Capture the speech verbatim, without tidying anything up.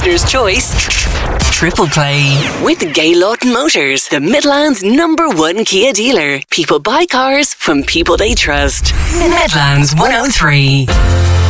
listener's choice Triple Play with Gaylord Motors, the Midlands number one Kia dealer. People buy cars from people they trust. Midlands one oh three.